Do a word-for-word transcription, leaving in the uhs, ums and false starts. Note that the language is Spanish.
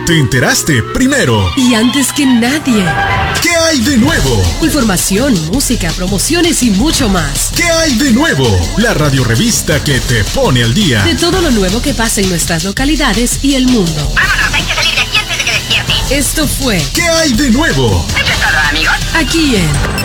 Te enteraste primero. Y antes que nadie. ¿Qué hay de nuevo? Información, música, promociones y mucho más. ¿Qué hay de nuevo? La radiorevista que te pone al día. De todo lo nuevo que pasa en nuestras localidades y el mundo. Vámonos, hay que salir de aquí antes de que despierte. Esto fue ¿Qué hay de nuevo? Eso es todo, amigos. Aquí en